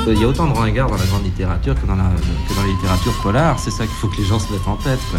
Il y a autant de regards dans la grande littérature que dans la littérature polar. C'est ça qu'il faut que les gens se mettent en tête, quoi.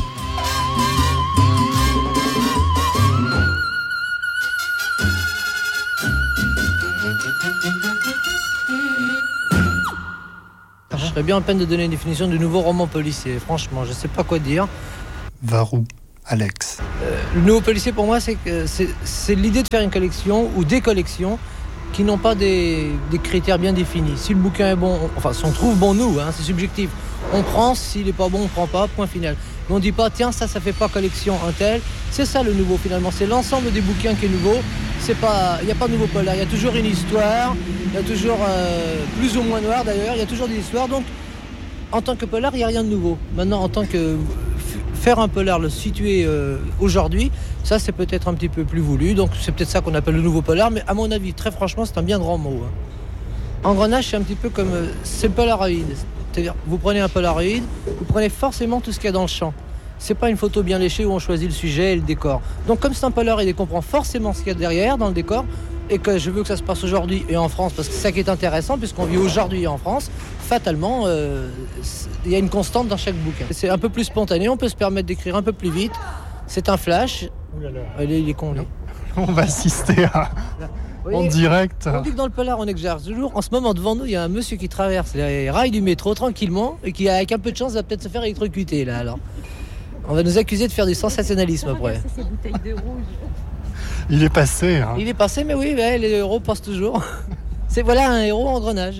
Je serais bien en peine de donner une définition du nouveau roman policier. Franchement, je ne sais pas quoi dire. Varou, Alex. Le nouveau policier, pour moi, c'est l'idée de faire une collection ou des collections qui n'ont pas des critères bien définis. Si le bouquin est bon, si on trouve bon, nous, c'est subjectif. On prend, s'il n'est pas bon, on ne prend pas, point final. Mais on ne dit pas, tiens, ça fait pas collection un tel. C'est ça le nouveau, finalement. C'est l'ensemble des bouquins qui est nouveau. Il n'y a pas de nouveau polar. Il y a toujours une histoire. Il y a toujours, plus ou moins noir d'ailleurs, il y a toujours des histoires. Donc, en tant que polar, il n'y a rien de nouveau. Maintenant, en tant que faire un polar, le situer aujourd'hui, ça, c'est peut-être un petit peu plus voulu. Donc, c'est peut-être ça qu'on appelle le nouveau polar. Mais à mon avis, très franchement, c'est un bien grand mot. Engrenage, c'est un petit peu comme... c'est polaroid. C'est-à-dire, vous prenez un polaroid, vous prenez forcément tout ce qu'il y a dans le champ. C'est pas une photo bien léchée où on choisit le sujet et le décor. Donc, comme c'est un polaroid et qu'on comprend forcément ce qu'il y a derrière, dans le décor, et que je veux que ça se passe aujourd'hui et en France, parce que c'est ça qui est intéressant, puisqu'on vit aujourd'hui en France, fatalement, il y a une constante dans chaque bouquin. C'est un peu plus spontané, on peut se permettre d'écrire un peu plus vite. C'est un flash. Il est con, lui. On va assister en direct. On dit que dans le polar, on exagère toujours. En ce moment, devant nous, il y a un monsieur qui traverse les rails du métro tranquillement et qui, avec un peu de chance, va peut-être se faire électrocuter, là, alors. On va nous accuser de faire du sensationnalisme après. Ces bouteilles de rouge. Il est passé. Il est passé, mais oui, les héros passent toujours. C'est voilà un héros en engrenage.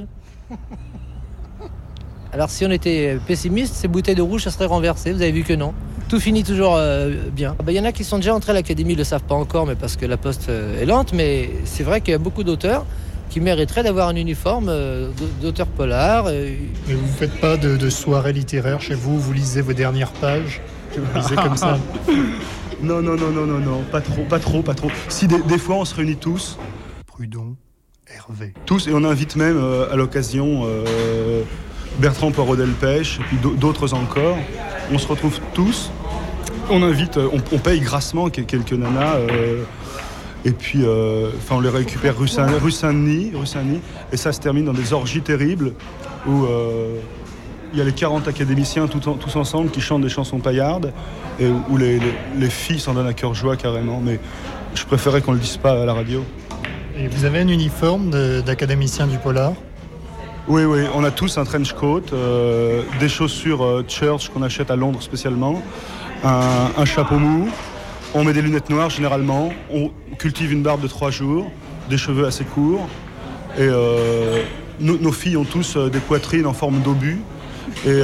Alors si on était pessimiste, ces bouteilles de rouge, ça serait renversé. Vous avez vu que non. Tout finit toujours bien. Il y en a qui sont déjà entrés à l'académie, ils ne le savent pas encore, mais parce que la poste est lente. Mais c'est vrai qu'il y a beaucoup d'auteurs qui mériteraient d'avoir un uniforme d'auteur polar. Mais vous ne faites pas de soirée littéraire chez vous? Vous lisez vos dernières pages? Vous lisez comme ça? Non, pas trop. Si des fois on se réunit tous. Prud'hon, Hervé. Tous, et on invite même à l'occasion Bertrand Poirot-Delpech, et puis d'autres encore. On se retrouve tous, on invite, on paye grassement quelques nanas, et puis on les récupère rue Saint-Denis, et ça se termine dans des orgies terribles où il y a les 40 académiciens tous ensemble qui chantent des chansons paillardes, et où les filles s'en donnent à cœur joie carrément, mais je préférais qu'on ne le dise pas à la radio. Et vous avez un uniforme d'académicien du polar? Oui, on a tous un trench coat, des chaussures Church qu'on achète à Londres spécialement, un chapeau mou, on met des lunettes noires généralement, on cultive une barbe de 3 jours, des cheveux assez courts, et nos filles ont tous des poitrines en forme d'obus, et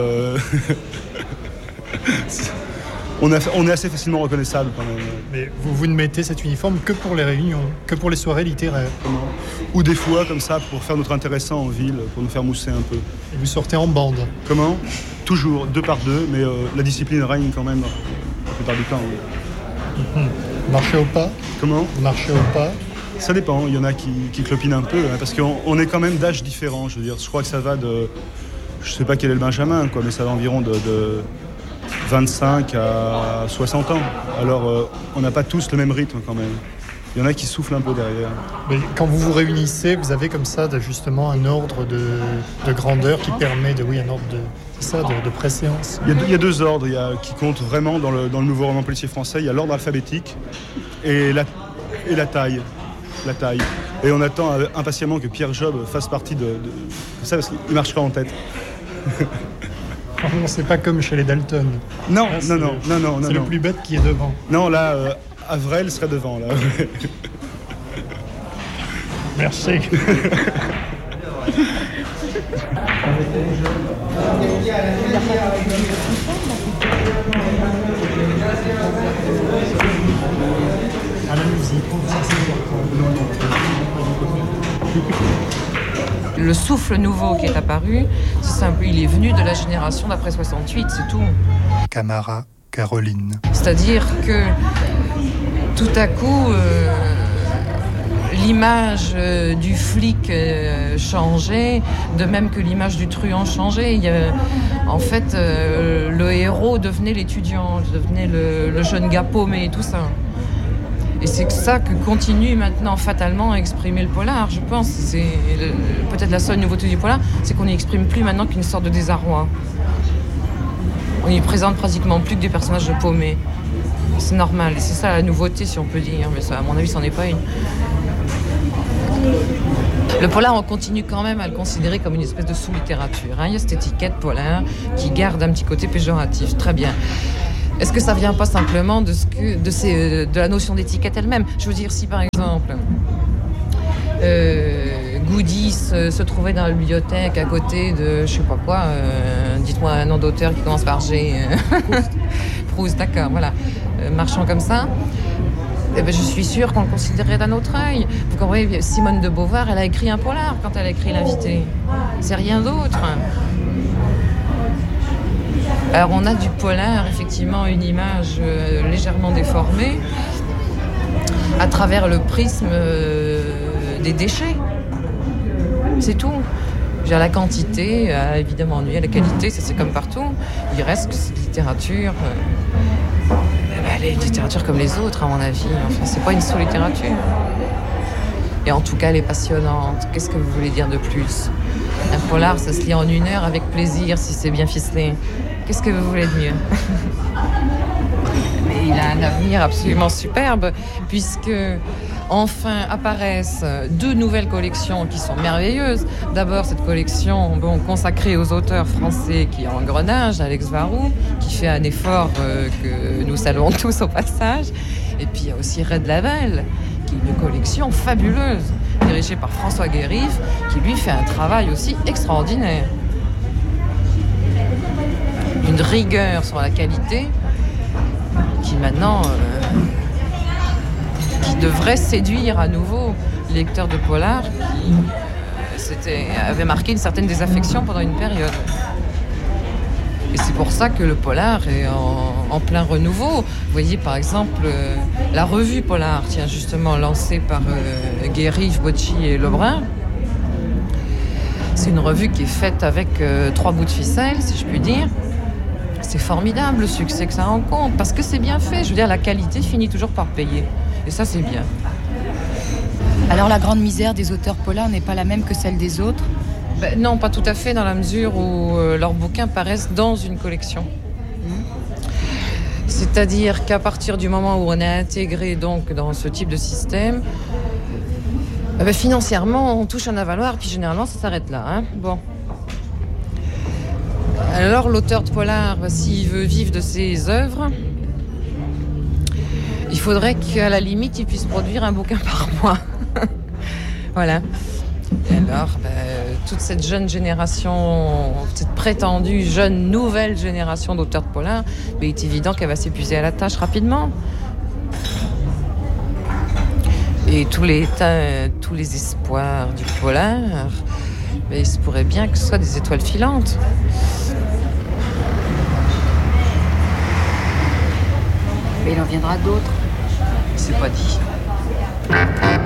on est assez facilement reconnaissable quand même. Mais vous ne mettez cet uniforme que pour les réunions, que pour les soirées littéraires? Ou des fois comme ça pour faire notre intéressant en ville, pour nous faire mousser un peu. Et vous sortez en bande? Comment? Toujours, 2 par 2, mais la discipline règne quand même la plupart du temps. Oui. Marchez au pas? Comment? Vous marchez au pas? Ça dépend, il y en a qui clopinent un peu, parce qu'on est quand même d'âge différent, je veux dire. Je crois que ça va de... Je sais pas quel est le Benjamin, mais ça va environ de 25 à 60 ans. Alors, on n'a pas tous le même rythme quand même. Il y en a qui soufflent un peu derrière. Mais quand vous vous réunissez, vous avez comme ça justement un ordre de grandeur qui permet un ordre de préséance. Il y a 2 ordres qui comptent vraiment dans le nouveau roman policier français. Il y a l'ordre alphabétique et la taille. Et on attend impatiemment que Pierre Job fasse partie de ça, parce qu'il marchera en tête. C'est pas comme chez les Dalton. Non. C'est le plus bête qui est devant. Non, là, Avrel serait devant, là. Merci. À la musique. Le souffle nouveau qui est apparu, c'est simple, il est venu de la génération d'après 68, c'est tout. Camara, Caroline. C'est-à-dire que tout à coup, l'image du flic changeait, de même que l'image du truand changeait. En fait, le héros devenait l'étudiant, devenait le jeune gars paumé et tout ça. Et c'est ça que continue maintenant fatalement à exprimer le polar, je pense. C'est peut-être la seule nouveauté du polar, c'est qu'on n'y exprime plus maintenant qu'une sorte de désarroi. On y présente pratiquement plus que des personnages de paumés. C'est normal, et c'est ça la nouveauté, si on peut dire, mais ça, à mon avis, c'en est pas une. Le polar, on continue quand même à le considérer comme une espèce de sous-littérature. Il y a cette étiquette polar qui garde un petit côté péjoratif. Très bien. Est-ce que ça vient pas simplement de la notion d'étiquette elle-même ? Je veux dire, si par exemple Goody se trouvait dans la bibliothèque à côté de, je sais pas quoi, dites-moi un nom d'auteur qui commence par G. Proust, d'accord, voilà. Marchant comme ça. Eh ben, je suis sûre qu'on le considérait d'un autre œil. Vous comprenez, Simone de Beauvoir, elle a écrit un polar quand elle a écrit L'Invité. C'est rien d'autre. Alors on a du polar, effectivement, une image légèrement déformée à travers le prisme des déchets. C'est tout. La quantité a évidemment ennuyé, la qualité, ça c'est comme partout. Il reste que cette littérature... elle est une littérature comme les autres, à mon avis. Enfin, c'est pas une sous-littérature. Et en tout cas, elle est passionnante. Qu'est-ce que vous voulez dire de plus ? Un polar, ça se lit en 1 heure avec plaisir, si c'est bien ficelé. Qu'est-ce que vous voulez de mieux ? Mais il a un avenir absolument superbe, puisque enfin apparaissent 2 nouvelles collections qui sont merveilleuses. D'abord, cette collection consacrée aux auteurs français qui est en engrenage, Alex Varou, qui fait un effort que nous saluons tous au passage. Et puis il y a aussi Red Label, qui est une collection fabuleuse, dirigée par François Guérif, qui lui fait un travail aussi extraordinaire. Une rigueur sur la qualité qui maintenant... qui devrait séduire à nouveau les lecteurs de polar qui avaient marqué une certaine désaffection pendant une période. Et c'est pour ça que le polar est en plein renouveau. Vous voyez par exemple la revue Polar, tiens, justement lancée par Guérif, Bocci et Lebrun. C'est une revue qui est faite avec 3 bouts de ficelle, si je puis dire. C'est formidable le succès que ça rencontre, parce que c'est bien fait. Je veux dire, la qualité finit toujours par payer. Et ça, c'est bien. Alors, la grande misère des auteurs polars n'est pas la même que celle des autres ? Non, pas tout à fait, dans la mesure où leurs bouquins paraissent dans une collection. C'est-à-dire qu'à partir du moment où on est intégré donc, dans ce type de système, financièrement, on touche un avaloir, puis généralement, ça s'arrête là. Hein. Bon. Alors, l'auteur de polar, s'il veut vivre de ses œuvres, il faudrait qu'à la limite, il puisse produire un bouquin par mois. Voilà. Et alors, toute cette jeune génération, cette prétendue jeune nouvelle génération d'auteurs de polar, il est évident qu'elle va s'épuiser à la tâche rapidement. Et tous les espoirs du polar, il se pourrait bien que ce soit des étoiles filantes. Mais il en viendra d'autres. C'est pas dit.